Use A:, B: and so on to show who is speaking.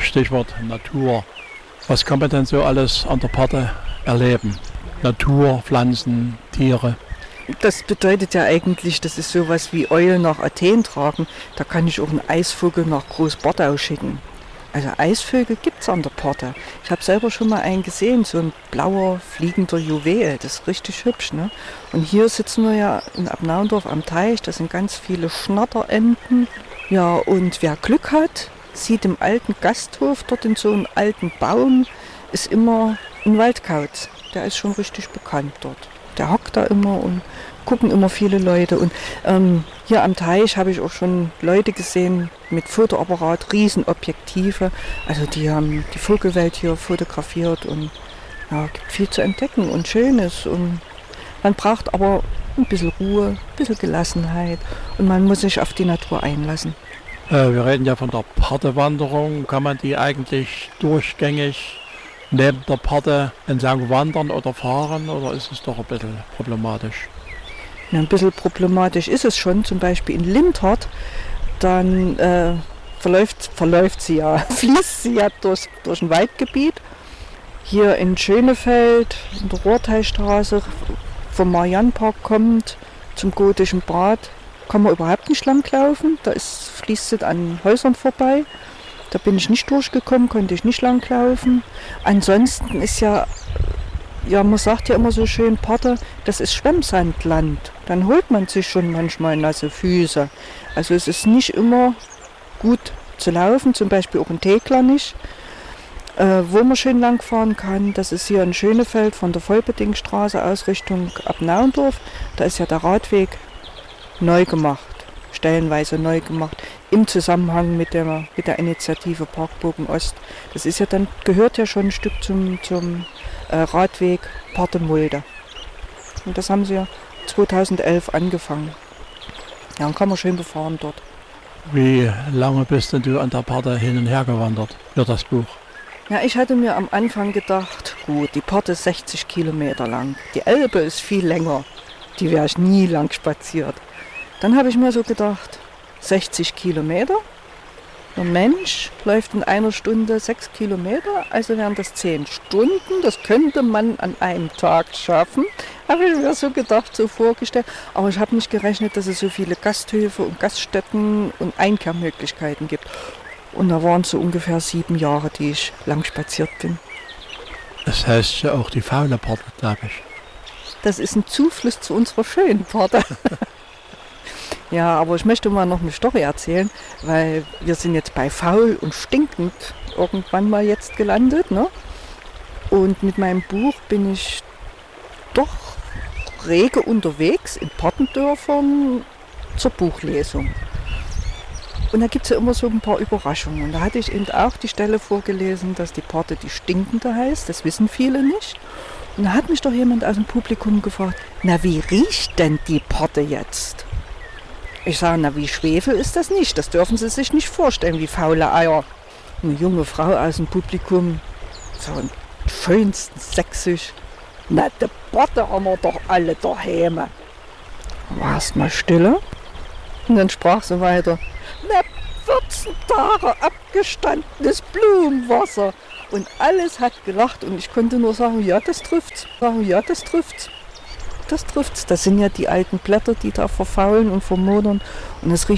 A: Stichwort Natur. Was kann man denn so alles an der Pate erleben? Natur, Pflanzen, Tiere.
B: Das bedeutet ja eigentlich, das ist sowas wie Eulen nach Athen tragen. Da kann ich auch einen Eisvogel nach Großbordau schicken. Also Eisvögel gibt es an der Pate. Ich habe selber schon mal einen gesehen, so ein blauer, fliegender Juwel. Das ist richtig hübsch, ne? Und hier sitzen wir ja in Abnaundorf am Teich. Da sind ganz viele Schnatterenten. Ja, und wer Glück hat, sieht im alten Gasthof, dort in so einem alten Baum, ist immer ein Waldkauz. Der ist schon richtig bekannt dort. Der hockt da immer und gucken immer viele Leute. Und hier am Teich habe ich auch schon Leute gesehen mit Fotoapparat, Riesenobjektive. Also die haben die Vogelwelt hier fotografiert und ja, gibt viel zu entdecken und Schönes. Und man braucht aber ein bisschen Ruhe, ein bisschen Gelassenheit und man muss sich auf die Natur einlassen.
A: Wir reden ja von der Patewanderung. Kann man die eigentlich durchgängig neben der Pate entlang wandern oder fahren oder ist es doch ein bisschen problematisch?
B: Ja, ein bisschen problematisch ist es schon, zum Beispiel in Lindhardt, dann verläuft sie ja, fließt sie ja durch ein Waldgebiet. Hier in Schönefeld, in der Rohrteichstraße, vom Mariannpark kommt zum Gotischen Bad, kann man überhaupt nicht langlaufen, fließt es an Häusern vorbei. Da bin ich nicht durchgekommen, konnte ich nicht langlaufen. Ansonsten ist ja, man sagt ja immer so schön, Pate, das ist Schwemmsandland. Dann holt man sich schon manchmal nasse Füße. Also es ist nicht immer gut zu laufen, zum Beispiel auch in Thekla nicht. Wo man schön langfahren kann, das ist hier in Schönefeld von der Vollbedingstraße aus Richtung Abnaundorf. Da ist ja der Radweg neu gemacht, stellenweise neu gemacht, im Zusammenhang mit der Initiative Parkbogen Ost. Das ist ja dann, gehört ja schon ein Stück zum Radweg Pate-Mulde. Und das haben sie ja 2011 angefangen. Ja, dann kann man schön befahren dort.
A: Wie lange bist denn du an der Pate hin und her gewandert für das Buch?
B: Ja, ich hatte mir am Anfang gedacht, gut, die Pate ist 60 Kilometer lang. Die Elbe ist viel länger. Die wäre ich nie lang spaziert. Dann habe ich mir so gedacht, 60 Kilometer. Ein Mensch läuft in einer Stunde 6 Kilometer, also wären das 10 Stunden. Das könnte man an einem Tag schaffen, habe ich mir so gedacht, so vorgestellt. Aber ich habe nicht gerechnet, dass es so viele Gasthöfe und Gaststätten und Einkehrmöglichkeiten gibt. Und da waren es so ungefähr 7 Jahre, die ich lang spaziert bin.
A: Das heißt ja auch die faule Pate, glaube ich.
B: Das ist ein Zufluss zu unserer schönen Pate. Ja, aber ich möchte mal noch eine Story erzählen, weil wir sind jetzt bei faul und stinkend irgendwann mal jetzt gelandet, ne? Und mit meinem Buch bin ich doch rege unterwegs in Patendörfern zur Buchlesung. Und da gibt es ja immer so ein paar Überraschungen. Und da hatte ich eben auch die Stelle vorgelesen, dass die Pate die Stinkende heißt. Das wissen viele nicht. Und da hat mich doch jemand aus dem Publikum gefragt, na wie riecht denn die Pate jetzt? Ich sage, na wie Schwefel ist das nicht. Das dürfen Sie sich nicht vorstellen, wie faule Eier. Eine junge Frau aus dem Publikum, so im schönsten Sächsisch. Na, die Pate haben wir doch alle daheim. Da war erst mal Stille. Und dann sprach sie weiter. Na, 14 Tage abgestandenes Blumenwasser. Und alles hat gelacht und ich konnte nur sagen, ja, das trifft's. Ja, das trifft's. Das trifft's. Das sind ja die alten Blätter, die da verfaulen und vermodern. Und es riecht